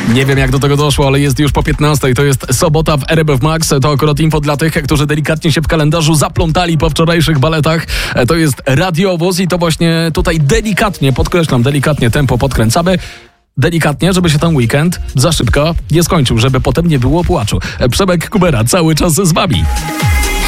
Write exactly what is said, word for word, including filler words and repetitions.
Nie wiem, jak do tego doszło, ale jest już po piętnastej. To jest sobota w R M F Max. To akurat info dla tych, którzy delikatnie się w kalendarzu zaplątali po wczorajszych baletach. To jest radiowóz i to właśnie tutaj delikatnie, podkreślam, delikatnie tempo podkręcamy. Delikatnie, żeby się ten weekend za szybko nie skończył, żeby potem nie było płaczu. Przemek Kubera cały czas z wami.